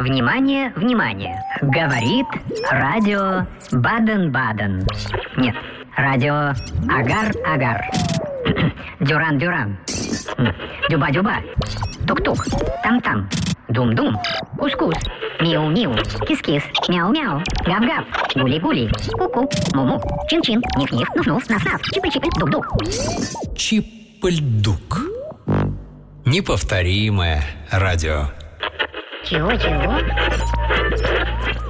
Внимание, внимание! Говорит радио Баден-Баден. Нет, радио Агар-Агар. Дюран-Дюран. Дюба-Дюба. Тук-тук. Там-там. Дум-дум. Кус-кус. Миу-миу. Кис-кис. Мяу-мяу. Гав-гав. Гули-гули. Ку-ку. Му-му. Чин-чин. Ниф-ниф. Нуф-нуф. Наф-наф. Чипль-чипль. Дук-дук. Чипль-дук. Неповторимое радио. Чего-чего?